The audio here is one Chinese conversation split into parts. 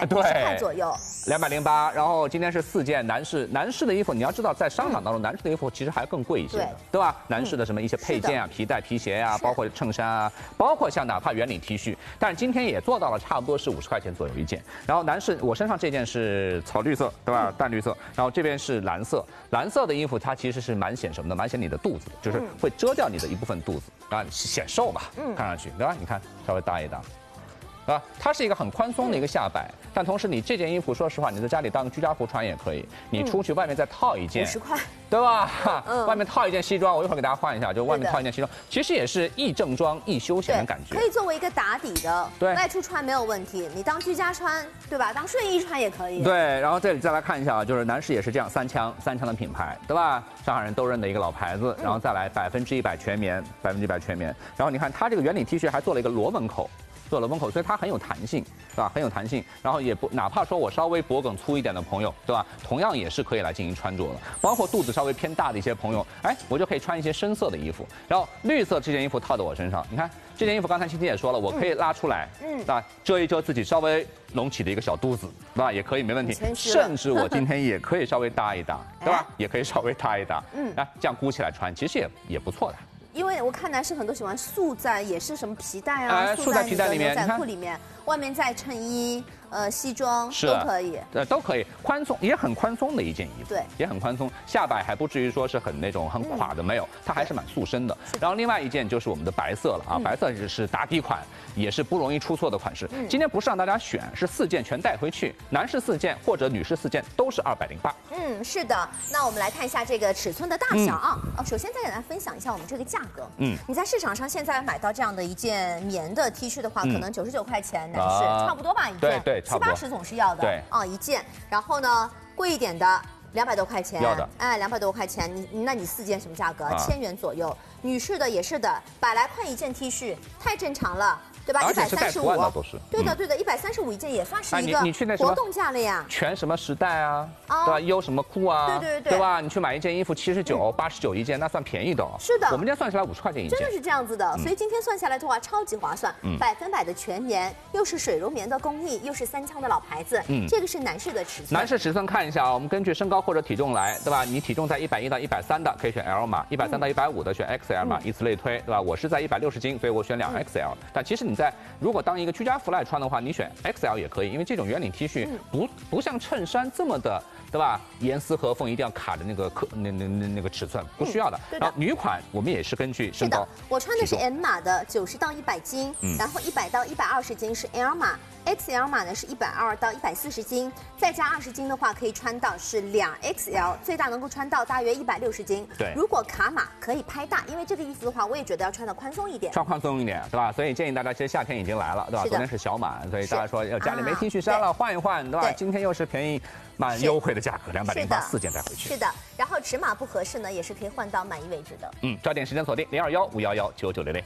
对 ，50块左右 ，208。然后今天是4件男士的衣服，你要知道在商场当中，男士的衣服其实还更贵一些的，对吧？男士的什么一些配件啊、皮带、皮鞋啊，包括衬衫啊，包括像哪怕圆领 T 恤，但是今天也做到了差不多是50块钱左右一件。然后男士，我身上这件是草绿色，对吧？淡绿色，然后这边是蓝色，蓝色的衣服它其实是蛮显什么的，蛮显你的肚子的，就是会遮掉你的一部分肚子啊，显瘦嘛，看上去对吧？你看稍微大一大。啊，它是一个很宽松的一个下摆，但同时你这件衣服，说实话，你在家里当居家服穿也可以，你出去外面再套一件 ，50块， 对吧？外面套一件西装，我一会儿给大家换一下，就外面套一件西装，其实也是亦正装亦休闲的感觉， 可以作为一个打底的， 对， 外出穿没有问题，你当居家穿，对吧？当睡衣穿也可以。 对，然后这里再来看一下啊，就是男士也是这样，三枪的品牌，对吧？上海人都认的一个老牌子，然后再来100%全棉，100%全棉，然后你看它这个圆领 T 恤还做了一个螺纹口。做了封口，所以它很有弹性，对吧？很有弹性，然后也不哪怕说我稍微脖梗粗一点的朋友，对吧？同样也是可以来进行穿着的。包括肚子稍微偏大的一些朋友，哎，我就可以穿一些深色的衣服。然后绿色这件衣服套在我身上，你看这件衣服，刚才青青也说了，我可以拉出来，对吧？遮一遮自己稍微隆起的一个小肚子，对吧？也可以没问题。甚至我今天也可以稍微搭一搭，对吧？也可以稍微搭一搭，啊，这样箍起来穿，其实也不错的。 因为我看男生很多喜欢束在，也是什么皮带啊， 束在皮带里面， 牛仔裤里面，外面再衬衣、西装都可以， 都可以，宽松也很宽松的一件衣服， 对， 也很宽松，下摆还不至于说是很那种很垮的，没有，它还是蛮塑身的。然后另外一件就是我们的白色了啊，白色是打底款，也是不容易出错的款式。今天不是让大家选，是4件全带回去，男士4件或者女士4件都是208。 是的。那我们来看一下这个尺寸的大小啊。首先再给大家分享一下我们这个价格。你在市场上现在买到这样的一件棉的 T 恤的话，可能99块钱，男士差不多吧，一件， 对 ，70、80总是要的， 对啊，一件。然后呢，贵一点的200多块钱， 要的， 哎，200多块钱，那你4件什么价格？1000元左右。女士的也是的，100来块一件 T 恤，太正常了。对吧？135，对的，135一件也算是一个活动价了呀。 全什么时代啊，对吧？优什么裤啊，对吧？你去买一件衣服79、89一件，那算便宜的哦。 是的， 我们家算下来50块钱一件， 真的是这样子的。所以今天算下来的话，超级划算，100%的全棉，又是水柔棉的工艺，又是3枪的老牌子。这个是男士的尺寸。 男士尺寸看一下啊，我们根据身高或者体重来，对吧？你体重在110到130的可以选 L 码，130到150的选 XL 码，以此类推，对吧？我是在160斤，所以我选2XL。但其实你如果当一个居家服来穿的话，你选 XL 也可以，因为这种圆领 T 恤不像衬衫这么的，对吧？严丝合缝，一定要卡着那个尺寸，不需要的。然后女款我们也是根据身高， 我穿的是 M 码的，90到100斤，然后100到120斤是 L 码。XL 码呢是120到140斤，再加20斤的话可以穿到是2XL， 最大能够穿到大约160斤。 对， 如果卡码可以拍大，因为这个衣服的话，我也觉得要穿的宽松一点。 穿宽松一点，对吧？所以建议大家，其实夏天已经来了，对吧？昨天是小满，所以大家说要家里没 T 恤衫了，换一换，对吧？今天又是便宜蛮优惠的价格，208，4件带回去。 是的，然后尺码不合适呢，也是可以换到满意为止的。 抓紧时间锁定021-511-9900。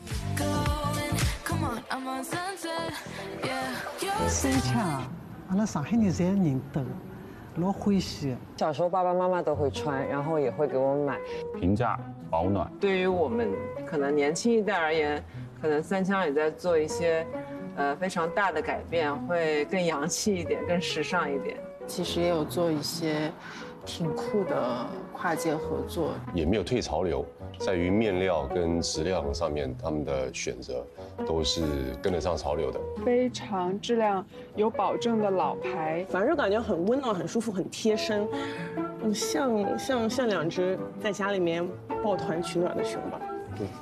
3枪，阿拉上海人侪认得，老欢喜。 小时候爸爸妈妈都会穿，然后也会给我们买。 平价保暖。 对于我们可能年轻一代而言，可能3枪也在做一些，非常大的改变，会更洋气一点，更时尚一点。 其实也有做一些挺酷的跨界合作， 也没有退潮流，在于面料跟质量上面，他们的选择都是跟得上潮流的， 非常质量有保证的老牌， 反正感觉很温暖、很舒服、很贴身，像2只在家里面抱团取暖的熊吧。